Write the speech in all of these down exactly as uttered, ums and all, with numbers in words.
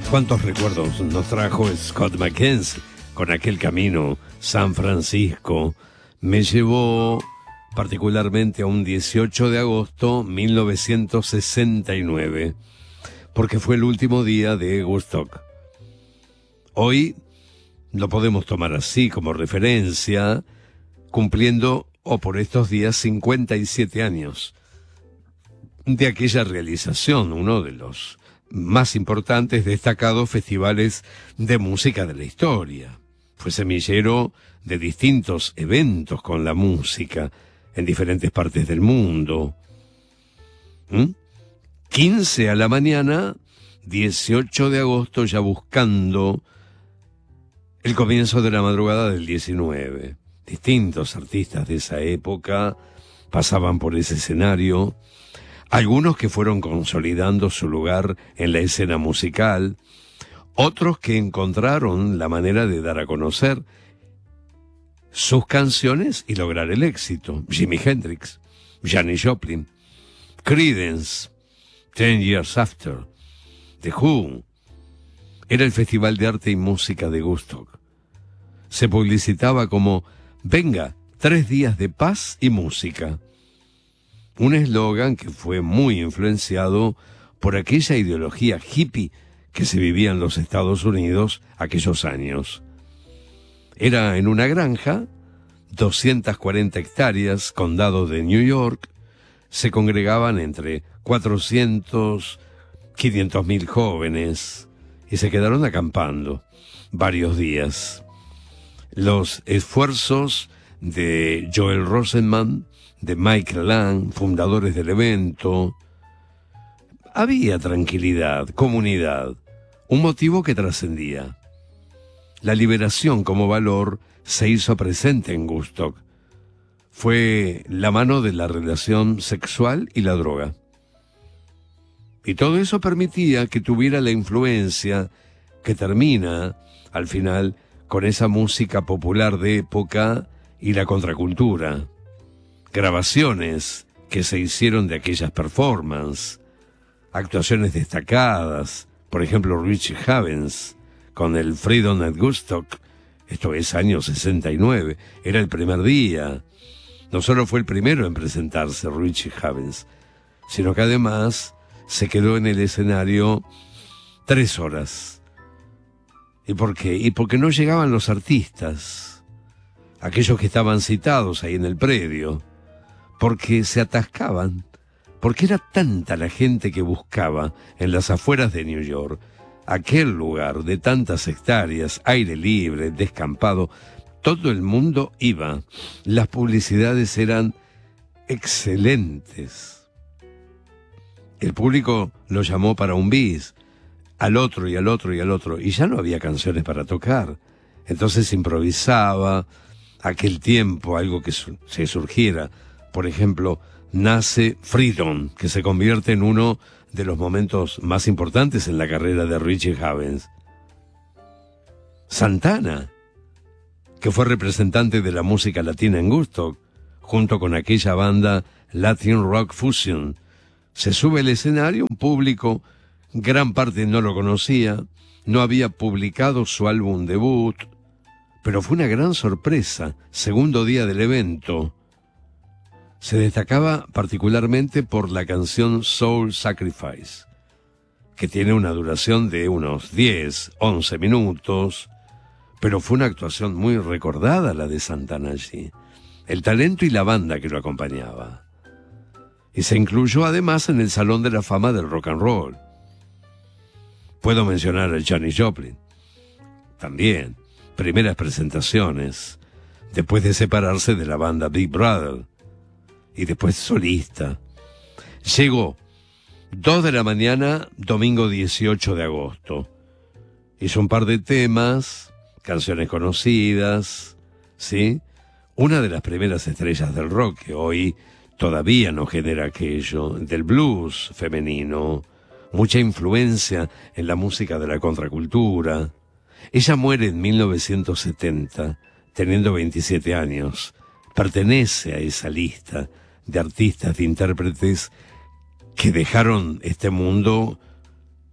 ¿Cuántos recuerdos nos trajo Scott McKenzie con aquel camino? San Francisco me llevó particularmente a un dieciocho de agosto de mil novecientos sesenta y nueve, porque fue el último día de Woodstock. Hoy lo podemos tomar así como referencia, cumpliendo, o por estos días, cincuenta y siete años de aquella realización, uno de los más importantes, destacados festivales de música de la historia. Fue semillero de distintos eventos con la música en diferentes partes del mundo. ¿Mm? quince a la mañana, dieciocho de agosto, ya buscando el comienzo de la madrugada del diecinueve. Distintos artistas de esa época pasaban por ese escenario. Algunos que fueron consolidando su lugar en la escena musical, otros que encontraron la manera de dar a conocer sus canciones y lograr el éxito. Jimi Hendrix, Janis Joplin, Creedence, Ten Years After, The Who. Era el Festival de Arte y Música de Woodstock. Se publicitaba como «Venga, tres días de paz y música». Un eslogan que fue muy influenciado por aquella ideología hippie que se vivía en los Estados Unidos aquellos años. Era en una granja, doscientas cuarenta hectáreas, condado de New York. Se congregaban entre cuatrocientos, quinientos mil jóvenes y se quedaron acampando varios días. Los esfuerzos de Joel Rosenman, de Michael Lang, fundadores del evento. Había tranquilidad, comunidad, un motivo que trascendía. La liberación como valor se hizo presente en Woodstock. Fue la mano de la relación sexual y la droga. Y todo eso permitía que tuviera la influencia que termina, al final, con esa música popular de época y la contracultura. Grabaciones que se hicieron de aquellas performances, actuaciones destacadas, por ejemplo Richie Havens con el Freedom at Woodstock, esto es año sesenta y nueve, era el primer día. No solo fue el primero en presentarse Richie Havens, sino que además se quedó en el escenario tres horas. ¿Y por qué? Y porque no llegaban los artistas, aquellos que estaban citados ahí en el predio, porque se atascaban, porque era tanta la gente que buscaba en las afueras de New York, aquel lugar de tantas hectáreas, aire libre, descampado. Todo el mundo iba. Las publicidades eran excelentes. El público lo llamó para un bis, al otro y al otro y al otro, y ya no había canciones para tocar. Entonces improvisaba aquel tiempo, algo que su- se surgiera. Por ejemplo, nace Freedom, que se convierte en uno de los momentos más importantes en la carrera de Richie Havens. Santana, que fue representante de la música latina en Woodstock, junto con aquella banda Latin Rock Fusion, se sube al escenario. Un público, gran parte no lo conocía, no había publicado su álbum debut, pero fue una gran sorpresa. Segundo día del evento. Se destacaba particularmente por la canción Soul Sacrifice, que tiene una duración de unos diez, once minutos, pero fue una actuación muy recordada la de Santana allí. El talento y la banda que lo acompañaba. Y se incluyó además en el Salón de la Fama del Rock and Roll. Puedo mencionar a Janis Joplin. También, primeras presentaciones, después de separarse de la banda Big Brother, y después solista. Llegó dos de la mañana, domingo dieciocho de agosto. Hizo un par de temas, canciones conocidas, ¿sí? Una de las primeras estrellas del rock, que hoy todavía no genera aquello, del blues femenino, mucha influencia en la música de la contracultura. Ella muere en mil novecientos setenta, teniendo veintisiete años. Pertenece a esa lista de artistas, de intérpretes que dejaron este mundo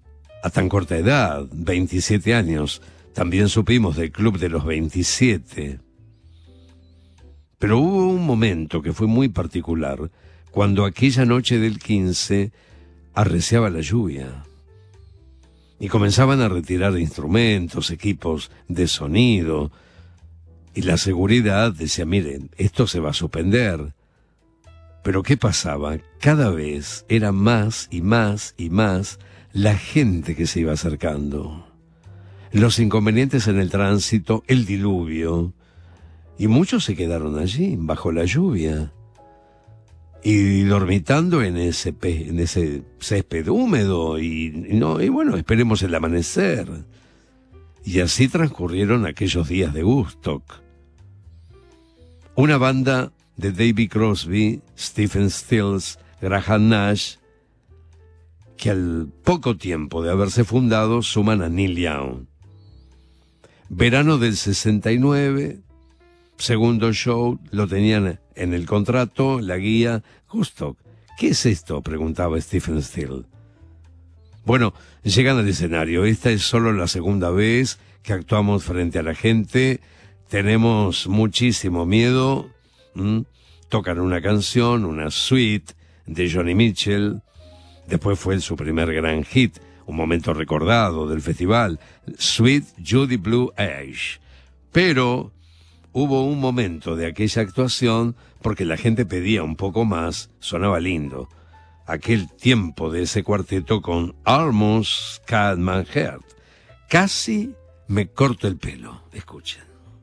a tan corta edad, veintisiete años. También supimos del Club de los veintisiete. Pero hubo un momento que fue muy particular, cuando aquella noche del quince arreciaba la lluvia. Y comenzaban a retirar instrumentos, equipos de sonido. Y la seguridad decía, miren, esto se va a suspender. Pero ¿qué pasaba? Cada vez era más y más y más la gente que se iba acercando. Los inconvenientes en el tránsito, el diluvio. Y muchos se quedaron allí, bajo la lluvia. Y dormitando en ese, pe en ese césped húmedo. Y, y, no, y bueno, esperemos el amanecer. Y así transcurrieron aquellos días de Woodstock. Una banda de David Crosby, Stephen Stills, Graham Nash, que al poco tiempo de haberse fundado suman a Neil Young. Verano del sesenta y nueve, segundo show, lo tenían en el contrato, la guía. Woodstock, ¿qué es esto?, preguntaba Stephen Stills. Bueno, llegan al escenario. Esta es solo la segunda vez que actuamos frente a la gente. Tenemos muchísimo miedo. ¿Mm? Tocan una canción, una suite de Johnny Mitchell. Después fue su primer gran hit, un momento recordado del festival, Sweet Judy Blue Eyes. Pero hubo un momento de aquella actuación porque la gente pedía un poco más, sonaba lindo. Aquel tiempo de ese cuarteto con Almost Cut My Heart. Casi me corto el pelo. Escuchen.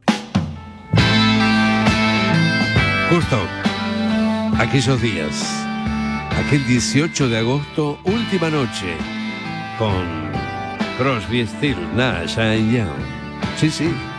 Justo aquellos días, aquel dieciocho de agosto, última noche, con Crosby, Stills, Nash and Young. Sí, sí.